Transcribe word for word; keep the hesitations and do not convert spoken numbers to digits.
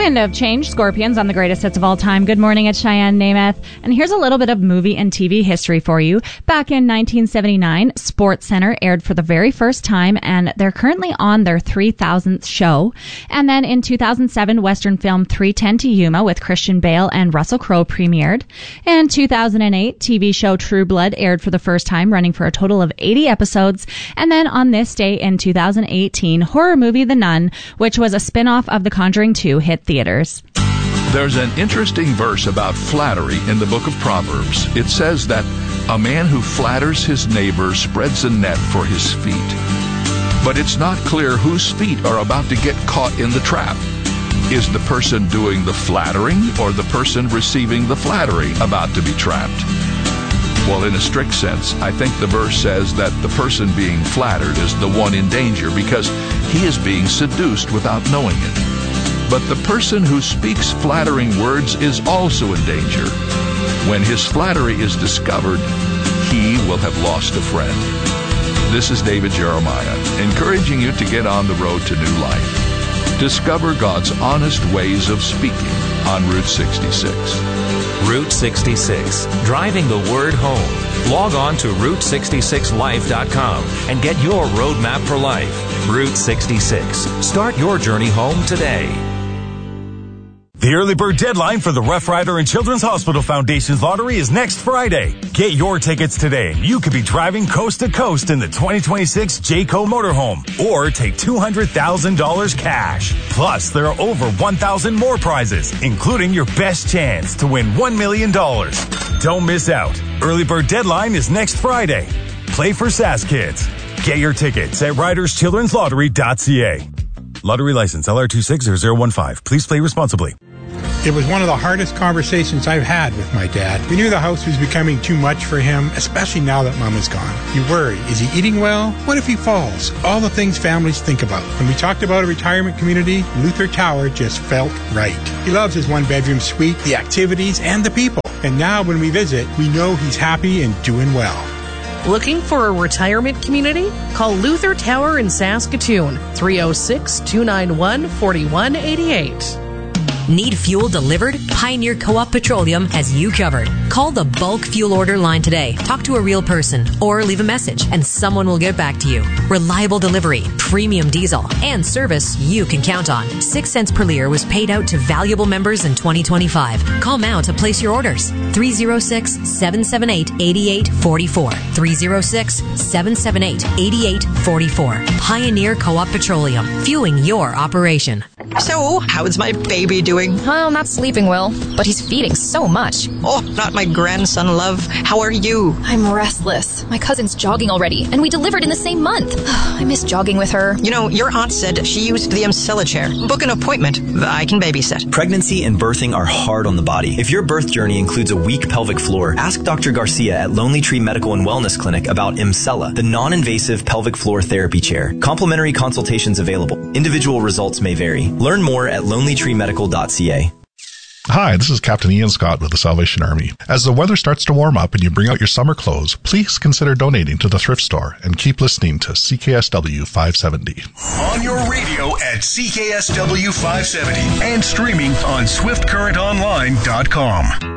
Wind of Change, Scorpions on the greatest hits of all time. Good morning, it's Cheyenne Namath. And here's a little bit of movie and T V history for you. Back in nineteen seventy-nine, SportsCenter aired for the very first time, and they're currently on their three thousandth show. And then in two thousand seven, Western film three ten to Yuma with Christian Bale and Russell Crowe premiered. In two thousand eight, T V show True Blood aired for the first time, running for a total of eighty episodes. And then on this day in two thousand eighteen, horror movie The Nun, which was a spin-off of The Conjuring two, hit theaters. There's an interesting verse about flattery in the book of Proverbs. It says that a man who flatters his neighbor spreads a net for his feet. But it's not clear whose feet are about to get caught in the trap. Is the person doing the flattering or the person receiving the flattery about to be trapped? Well, in a strict sense, I think the verse says that the person being flattered is the one in danger because he is being seduced without knowing it. But the person who speaks flattering words is also in danger. When his flattery is discovered, he will have lost a friend. This is David Jeremiah, encouraging you to get on the road to new life. Discover God's honest ways of speaking on Route sixty-six. Route sixty-six, driving the word home. Log on to route sixty-six life dot com and get your roadmap for life. Route sixty-six. Start your journey home today. The early bird deadline for the Rough Rider and Children's Hospital Foundation's lottery is next Friday. Get your tickets today and you could be driving coast to coast in the twenty twenty-six Jayco motorhome or take two hundred thousand dollars cash. Plus, there are over one thousand more prizes, including your best chance to win one million dollars. Don't miss out. Early bird deadline is next Friday. Play for S A S Kids. Get your tickets at riders children's lottery dot c a. Lottery license L R two six zero zero one five. Please play responsibly. It was one of the hardest conversations I've had with my dad. We knew the house was becoming too much for him, especially now that Mom is gone. You worry, is he eating well? What if he falls? All the things families think about. When we talked about a retirement community, Luther Tower just felt right. He loves his one-bedroom suite, the activities, and the people. And now when we visit, we know he's happy and doing well. Looking for a retirement community? Call Luther Tower in Saskatoon, three oh six, two nine one, four one eight eight. Need fuel delivered? Pioneer Co-op Petroleum has you covered. Call the bulk fuel order line today. Talk to a real person or leave a message and someone will get back to you. Reliable delivery, premium diesel, and service you can count on. Six cents per liter was paid out to valuable members in twenty twenty-five. Call now to place your orders. three oh six, seven seven eight, eight eight four four. three oh six, seven seven eight, eight eight four four. Pioneer Co-op Petroleum, fueling your operation. So, how's my baby doing? Well, not sleeping well, but he's feeding so much. Oh, not my grandson, love. How are you? I'm restless. My cousin's jogging already, and we delivered in the same month. I miss jogging with her. You know, your aunt said she used the Emcella chair. Book an appointment. I can babysit. Pregnancy and birthing are hard on the body. If your birth journey includes a weak pelvic floor, ask Doctor Garcia at Lonely Tree Medical and Wellness Clinic about Emcella, the non-invasive pelvic floor therapy chair. Complimentary consultations available. Individual results may vary. Learn more at lonely tree medical dot c a. Hi, this is Captain Ian Scott with the Salvation Army. As the weather starts to warm up and you bring out your summer clothes, please consider donating to the thrift store and keep listening to C K S W five seventy. On your radio at C K S W five seventy and streaming on swift current online dot com.